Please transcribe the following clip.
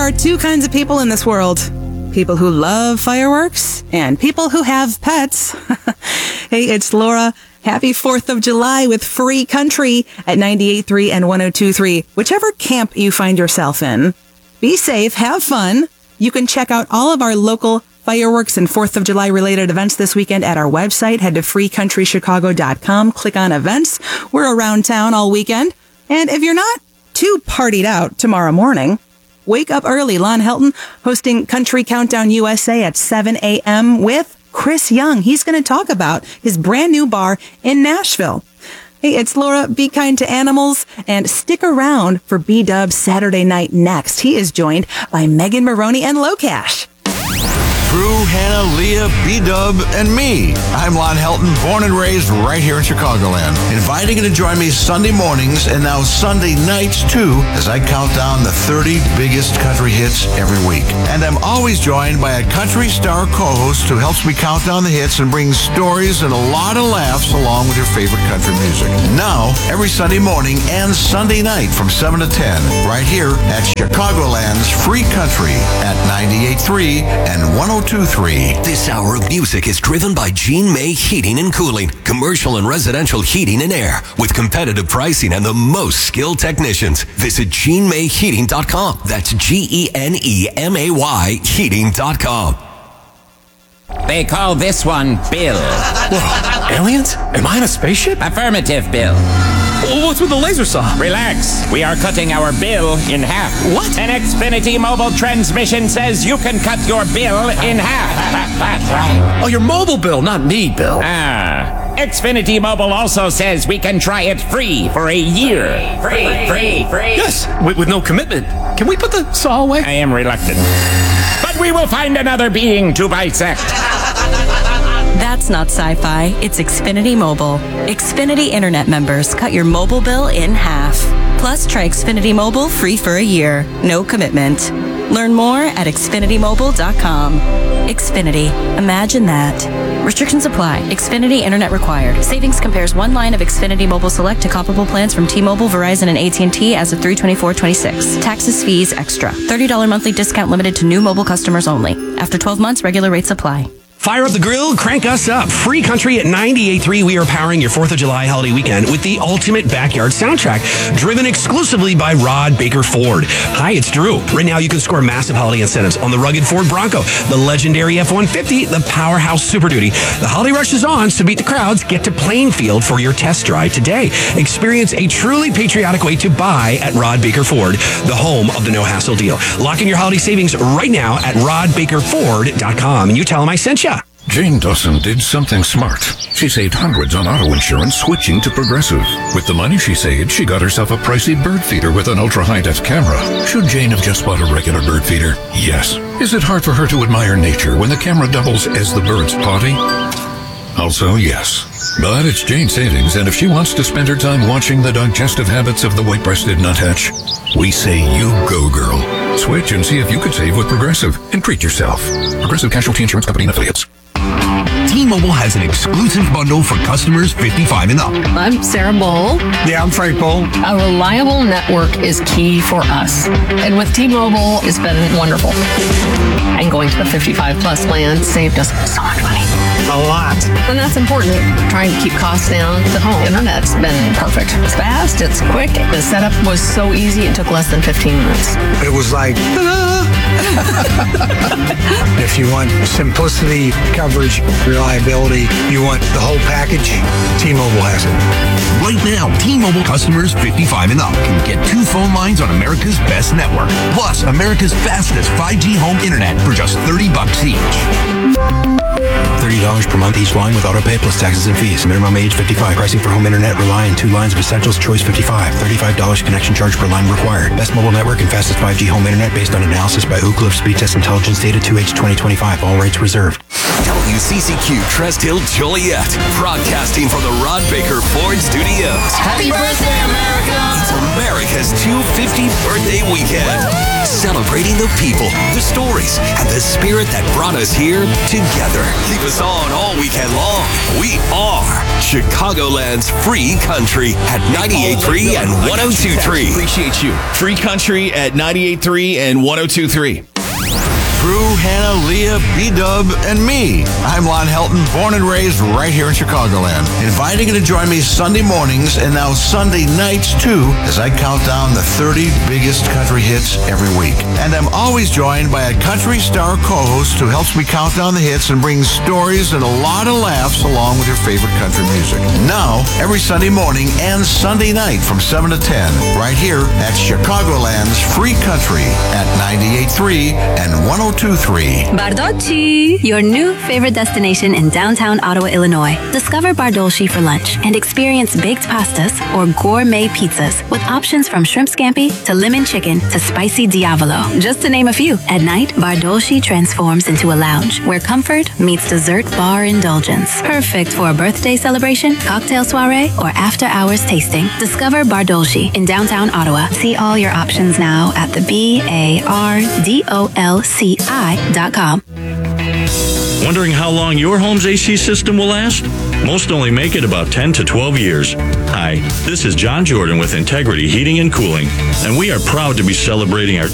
are two kinds of people in this world. People who love fireworks and people who have pets. Hey, it's Laura. Happy 4th of July with Free Country at 98.3 and 102.3, whichever camp you find yourself in. Be safe, have fun. You can check out all of our local fireworks and 4th of July related events this weekend at our website. Head to freecountrychicago.com, click on events. We're around town all weekend. And if you're not too partied out tomorrow morning, wake up early. Lon Helton hosting Country Countdown USA at 7 a.m. with Chris Young. He's going to talk about his brand new bar in Nashville. Hey, it's Laura. Be kind to animals and stick around for B-Dub's Saturday Night Next. He is joined by Megan Maroney and Locash. Drew, Hannah, Leah, B-Dub, and me. I'm Lon Helton, born and raised right here in Chicagoland. Inviting you to join me Sunday mornings and now Sunday nights, too, as I count down the 30 biggest country hits every week. And I'm always joined by a country star co-host who helps me count down the hits and brings stories and a lot of laughs along with your favorite country music. Now, every Sunday morning and Sunday night from 7 to 10, right here at Chicagoland's Free Country at 98.3 and 102.3. This hour of music is driven by Gene May Heating and Cooling, commercial and residential heating and air, with competitive pricing and the most skilled technicians. Visit GeneMayHeating.com. That's GeneMay Heating.com. They call this one Bill. Whoa, aliens? Am I in a spaceship? Affirmative, Bill. What's with the laser saw? Relax. We are cutting our bill in half. What? An Xfinity mobile transmission says you can cut your bill in half. Oh, your mobile bill, not me, Bill. Xfinity Mobile also says we can try it free for a year. Free. Yes, with no commitment. Can we put the saw away? I am reluctant. But we will find another being to bisect. That's not sci-fi, it's Xfinity Mobile. Xfinity Internet members cut your mobile bill in half. Plus, try Xfinity Mobile free for a year. No commitment. Learn more at xfinitymobile.com. Xfinity. Imagine that. Restrictions apply. Xfinity Internet required. Savings compares one line of Xfinity Mobile Select to comparable plans from T-Mobile, Verizon, and AT&T as of 3/24/26. Taxes, fees, extra. $30 monthly discount limited to new mobile customers only. After 12 months, regular rates apply. Fire up the grill, crank us up. Free Country at 98.3. We are powering your 4th of July holiday weekend with the ultimate backyard soundtrack, driven exclusively by Rod Baker Ford. Hi, it's Drew. Right now, you can score massive holiday incentives on the rugged Ford Bronco, the legendary F-150, the powerhouse Super Duty. The holiday rush is on, so beat the crowds. Get to Plainfield for your test drive today. Experience a truly patriotic way to buy at Rod Baker Ford, the home of the no-hassle deal. Lock in your holiday savings right now at rodbakerford.com, and you tell them I sent you. Jane Dawson did something smart. She saved hundreds on auto insurance switching to Progressive. With the money she saved, she got herself a pricey bird feeder with an ultra-high-def camera. Should Jane have just bought a regular bird feeder? Yes. Is it hard for her to admire nature when the camera doubles as the bird's potty? Also, yes. But it's Jane's savings, and if she wants to spend her time watching the digestive habits of the white-breasted nuthatch, we say you go, girl. Switch and see if you could save with Progressive and treat yourself. Progressive Casualty Insurance Company and Affiliates. T-Mobile has an exclusive bundle for customers 55 and up. I'm Sarah Bowl. Yeah, I'm Frank Bowl. A reliable network is key for us. And with T-Mobile, it's been wonderful. And going to the 55 plus plan saved us so much money. A lot. And that's important. Trying to keep costs down. The home internet's been perfect. It's fast, it's quick. The setup was so easy, it took less than 15 minutes. It was like, if you want simplicity, coverage, reliability, you want the whole package, T-Mobile has it. Right now, T-Mobile customers 55 and up can get 2 phone lines on America's best network, plus America's fastest 5G home internet for just $30 each. $30 per month each line with auto pay plus taxes and fees. Minimum age 55. Pricing for home internet rely on 2 lines of Essentials Choice 55. $35 connection charge per line required. Best mobile network and fastest 5G home internet based on analysis by Ookla Speed Test Intelligence Data 2H 2025. All rates reserved. WCCQ Crest Hill Joliet, broadcasting from the Rod Baker Ford Studios. Happy birthday, America! It's America's 250th birthday weekend. Celebrating the people, the stories, and the spirit that brought us here together. Keep us on all weekend long. We are Chicagoland's free country at 98.3 and 102.3. Appreciate you. Free country at 98.3 and 102.3. Drew, Hannah, Leah, B-Dub, and me. I'm Lon Helton, born and raised right here in Chicagoland. Inviting you to join me Sunday mornings and now Sunday nights too as I count down the 30 biggest country hits every week. And I'm always joined by a country star co-host who helps me count down the hits and brings stories and a lot of laughs along with your favorite country music. Now, every Sunday morning and Sunday night from 7 to 10, right here at Chicagoland's Free Country at 98.3 and 102.3. Bardolci, your new favorite destination in downtown Ottawa, Illinois. Discover Bardolci for lunch and experience baked pastas or gourmet pizzas with options from shrimp scampi to lemon chicken to spicy diavolo, just to name a few. At night, Bardolci transforms into a lounge where comfort meets dessert bar indulgence. Perfect for a birthday celebration, cocktail soiree, or after-hours tasting. Discover Bardolci in downtown Ottawa. See all your options now at the BARDOLCI.com. Wondering how long your home's AC system will last? Most only make it about 10 to 12 years. Hi, this is John Jordan with Integrity Heating and Cooling, and we are proud to be celebrating our